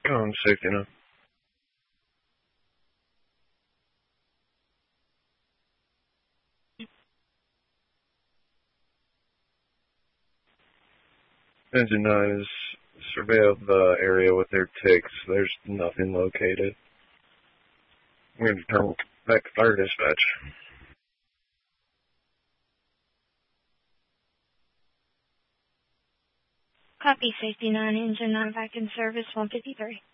I'm sick, you know. Engine 9 has surveilled the area with their ticks. There's nothing located. We're going to turn back to fire dispatch. Copy, Safety 9, Engine 9 back in service, 153.